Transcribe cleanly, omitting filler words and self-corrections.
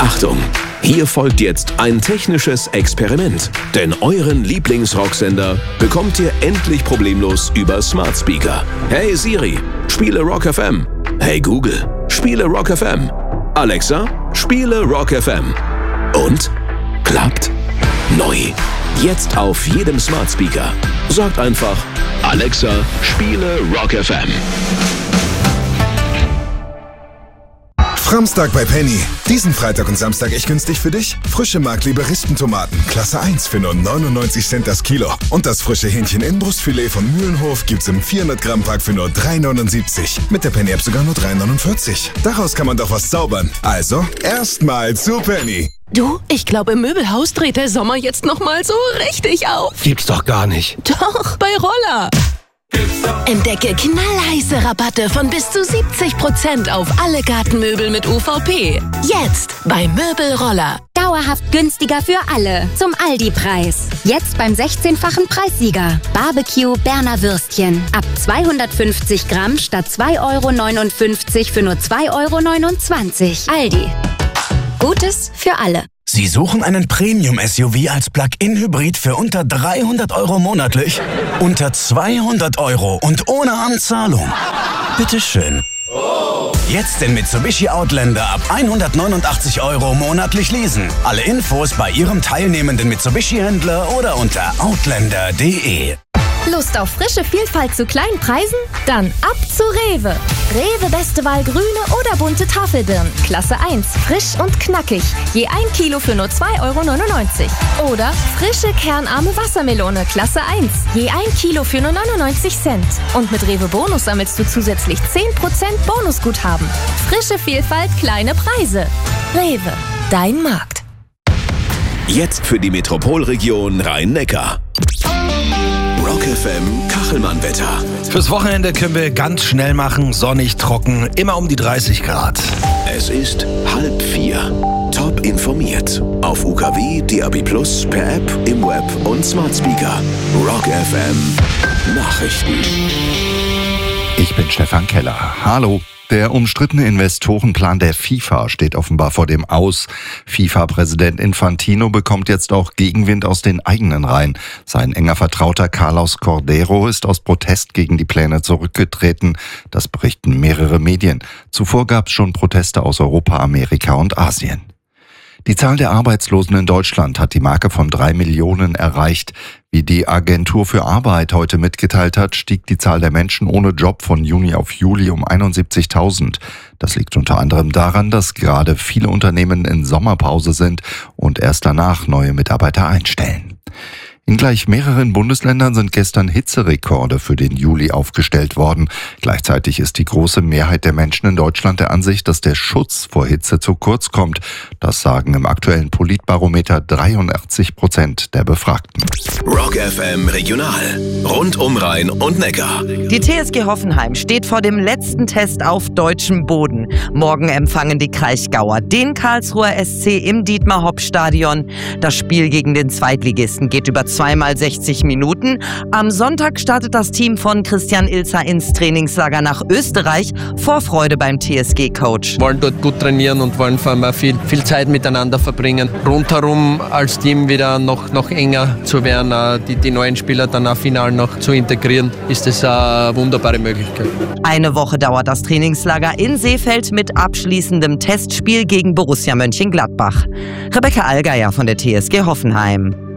Achtung! Hier folgt jetzt ein technisches Experiment. Denn euren Lieblingsrocksender bekommt ihr endlich problemlos über Smart Speaker. Hey Siri, spiele Rock FM. Hey Google, spiele Rock FM. Alexa, spiele Rock FM. Und? Klappt? Neu. Jetzt auf jedem Smart Speaker. Sagt einfach, Alexa, spiele Rock FM. Framstag bei Penny. Diesen Freitag und Samstag echt günstig für dich. Frische Mark-Liberistentomaten, Klasse 1 für nur 99 Cent das Kilo. Und das frische Hähnchen-Innenbrustfilet von Mühlenhof gibt's im 400-Gramm-Pack für nur 3,79. Mit der Penny-App sogar nur 3,49. Daraus kann man doch was zaubern. Also, erstmal zu Penny. Du, ich glaube, im Möbelhaus dreht der Sommer jetzt nochmal so richtig auf. Gibt's doch gar nicht. Doch, bei Roller. Entdecke knallheiße Rabatte von bis zu 70% auf alle Gartenmöbel mit UVP. Jetzt bei Möbelroller. Dauerhaft günstiger für alle. Zum Aldi-Preis. Jetzt beim 16-fachen Preissieger. Barbecue Berner Würstchen. Ab 250 Gramm statt 2,59 € für nur 2,29 €. Aldi. Gutes für alle. Sie suchen einen Premium-SUV als Plug-in-Hybrid für unter 300 € monatlich? Unter 200 € und ohne Anzahlung? Bitteschön. Jetzt den Mitsubishi Outlander ab 189 € monatlich leasen. Alle Infos bei Ihrem teilnehmenden Mitsubishi-Händler oder unter outlander.de. Lust auf frische Vielfalt zu kleinen Preisen? Dann ab zu Rewe. Rewe beste Wahl grüne oder bunte Tafelbirnen. Klasse 1, frisch und knackig. Je 1 Kilo für nur 2,99 €. Oder frische kernarme Wassermelone. Klasse 1. Je 1 Kilo für nur 99 Cent. Und mit Rewe Bonus sammelst du zusätzlich 10% Bonusguthaben. Frische Vielfalt, kleine Preise. Rewe, dein Markt. Jetzt für die Metropolregion Rhein-Neckar. Rock FM Kachelmann-Wetter. Fürs Wochenende können wir ganz schnell machen, sonnig, trocken, immer um die 30 Grad. Es ist 3:30. Top informiert. Auf UKW, DAB+, per App, im Web und Smart Speaker. Rock FM Nachrichten. Ich bin Stefan Keller. Hallo. Der umstrittene Investorenplan der FIFA steht offenbar vor dem Aus. FIFA-Präsident Infantino bekommt jetzt auch Gegenwind aus den eigenen Reihen. Sein enger Vertrauter Carlos Cordeiro ist aus Protest gegen die Pläne zurückgetreten. Das berichten mehrere Medien. Zuvor gab es schon Proteste aus Europa, Amerika und Asien. Die Zahl der Arbeitslosen in Deutschland hat die Marke von 3 Millionen erreicht. Wie die Agentur für Arbeit heute mitgeteilt hat, stieg die Zahl der Menschen ohne Job von Juni auf Juli um 71.000. Das liegt unter anderem daran, dass gerade viele Unternehmen in Sommerpause sind und erst danach neue Mitarbeiter einstellen. In gleich mehreren Bundesländern sind gestern Hitzerekorde für den Juli aufgestellt worden. Gleichzeitig ist die große Mehrheit der Menschen in Deutschland der Ansicht, dass der Schutz vor Hitze zu kurz kommt. Das sagen im aktuellen Politbarometer 83% der Befragten. Rock FM Regional. Rund um Rhein und Neckar. Die TSG Hoffenheim steht vor dem letzten Test auf deutschem Boden. Morgen empfangen die Kraichgauer den Karlsruher SC im Dietmar-Hopp-Stadion. Das Spiel gegen den Zweitligisten geht über 2x60 Minuten. Am Sonntag startet das Team von Christian Ilzer ins Trainingslager nach Österreich. Vorfreude beim TSG-Coach. Wir wollen dort gut trainieren und wollen vor allem viel Zeit miteinander verbringen. Rundherum als Team wieder noch enger zu werden, die neuen Spieler dann auch final noch zu integrieren, ist das eine wunderbare Möglichkeit. Eine Woche dauert das Trainingslager in Seefeld mit abschließendem Testspiel gegen Borussia Mönchengladbach. Rebecca Allgeier von der TSG Hoffenheim.